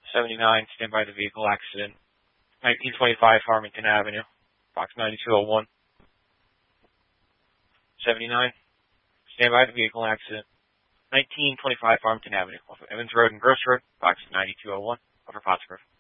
79, stand by the vehicle accident. 1925 Farmington Avenue, box 9201. 79, stand by the vehicle accident. 1925 Farmington Avenue, off of Evans Road and Gross Road, box 9201, over Pottsgrove.